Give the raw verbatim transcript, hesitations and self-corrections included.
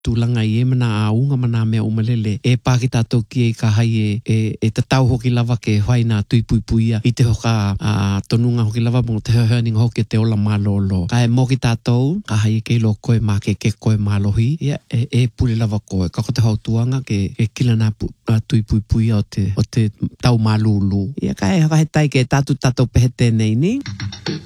tūlanga i e mana a unga mana mea umalele e pāki tātou ki e ka hai e, e, e tatau hoki lava ke whai nā tui pui puia i te hoka a tonunga hoki lava mo te hurning hoki te ola malolo. Ka e moki tātou, ka hai e ke lo koe mā ke ke koe mālohi, ia e, e puli lava koe. Ka ko te hautuanga ke, ke kila nā pu, a tui pui puia o te, o te tau malulu. Ia ka e haka he tai ke tātou tātou pehe tēnei ni.